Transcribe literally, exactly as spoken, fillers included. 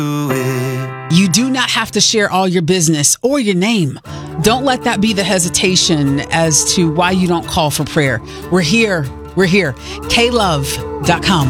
You do not have to share all your business or your name. Don't let that be the hesitation as to why you don't call for prayer. We're here. We're here. K love dot com.